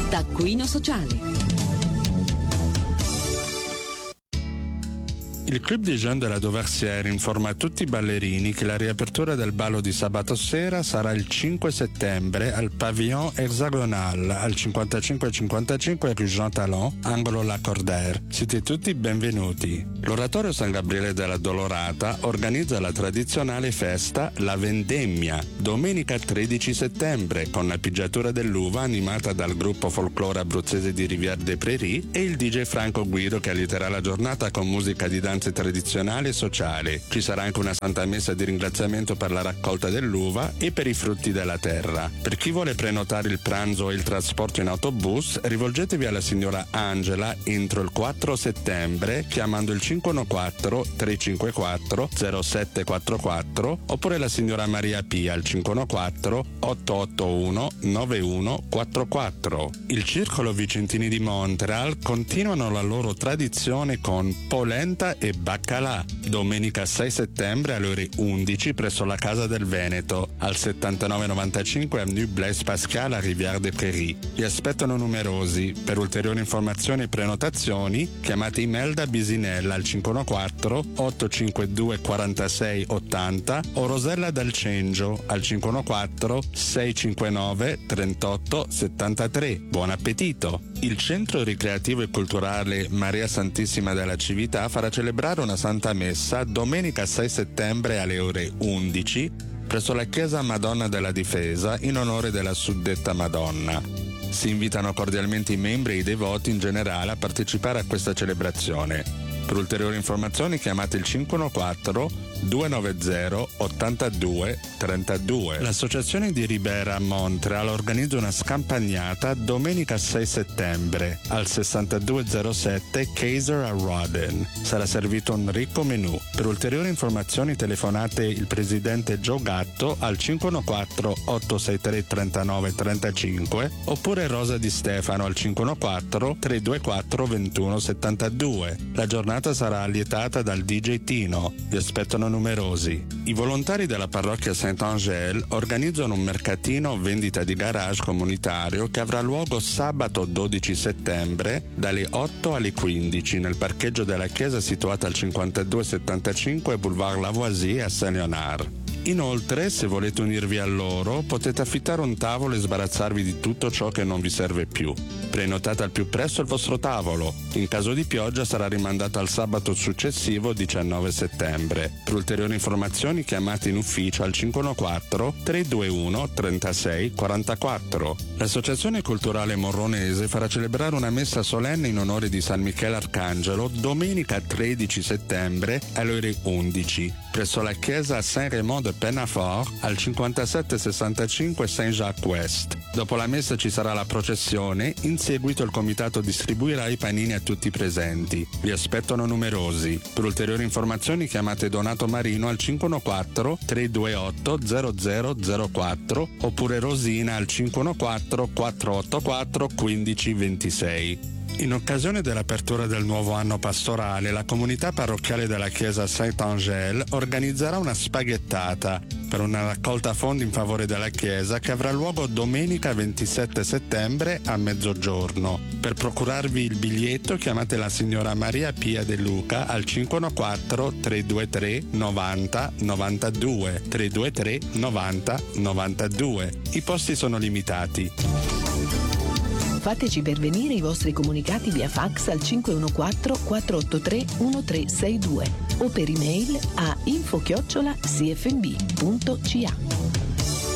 Taccuino Sociale. Il Club des Jeunes de la Dauversière informa tutti i ballerini che la riapertura del ballo di sabato sera sarà il 5 settembre al Pavillon Hexagonal al 5555 Rue Jean Talon, angolo Lacordaire. Siete tutti benvenuti. L'Oratorio San Gabriele della Dolorata organizza la tradizionale festa La Vendemmia, domenica 13 settembre, con la pigiatura dell'uva animata dal gruppo folklore abruzzese di Rivière des Prairies e il DJ Franco Guido che alliterà la giornata con musica di danza tradizionale e sociale. Ci sarà anche una santa messa di ringraziamento per la raccolta dell'uva e per i frutti della terra. Per chi vuole prenotare il pranzo e il trasporto in autobus, rivolgetevi alla signora Angela entro il 4 settembre chiamando il 514 354 0744 oppure la signora Maria Pia al 514 881 9144. Il Circolo Vicentini di Montreal continuano la loro tradizione con polenta e baccalà, domenica 6 settembre alle ore 11 presso la Casa del Veneto, al 7995 Avenue Blaise Pascal a Rivière des Prairies. Vi aspettano numerosi. Per ulteriori informazioni e prenotazioni chiamate Imelda Bisinella al 514 852 46 80 o Rosella Dal Cengio al 514 659 38 73. Buon appetito! Il Centro Ricreativo e Culturale Maria Santissima della Cività farà celebrare una Santa Messa domenica 6 settembre alle ore 11 presso la Chiesa Madonna della Difesa in onore della suddetta Madonna. Si invitano cordialmente i membri e i devoti in generale a partecipare a questa celebrazione. Per ulteriori informazioni chiamate il 514 290 82 32. L'Associazione di Ribera Montreal organizza una scampagnata domenica 6 settembre al 6207 Kaiser a Rodden. Sarà servito un ricco menù. Per ulteriori informazioni telefonate il presidente Joe Gatto al 514 863 39 35 oppure Rosa Di Stefano al 514 324 21 72. La giornata sarà allietata dal DJ Tino. Vi aspettano numerosi. I volontari della parrocchia Saint-Angèle organizzano un mercatino vendita di garage comunitario che avrà luogo sabato 12 settembre dalle 8 alle 15 nel parcheggio della chiesa situata al 5275 Boulevard Lavoisier a Saint-Léonard. Inoltre, se volete unirvi a loro, potete affittare un tavolo e sbarazzarvi di tutto ciò che non vi serve più. Prenotate al più presto il vostro tavolo. In caso di pioggia sarà rimandata al sabato successivo 19 settembre. Per ulteriori informazioni chiamate in ufficio al 514 321 36 44. L'Associazione Culturale Morronese farà celebrare una messa solenne in onore di San Michele Arcangelo domenica 13 settembre alle ore 11 presso la chiesa Saint-Raymond de Pennafort al 5765 Saint-Jacques-Ouest. Dopo la messa ci sarà la processione, in seguito il comitato distribuirà i panini a tutti i presenti. Vi aspettano numerosi. Per ulteriori informazioni chiamate Donato Marino al 514 328 0004 oppure Rosina al 514 484 1526. In occasione dell'apertura del nuovo anno pastorale, la comunità parrocchiale della chiesa Saint-Angèle organizzerà una spaghettata per una raccolta fondi in favore della chiesa che avrà luogo domenica 27 settembre a mezzogiorno. Per procurarvi il biglietto chiamate la signora Maria Pia De Luca al 514 323 90 92 323 90 92. I posti sono limitati. Fateci pervenire i vostri comunicati via fax al 514-483-1362 o per email a info@cfmb.ca.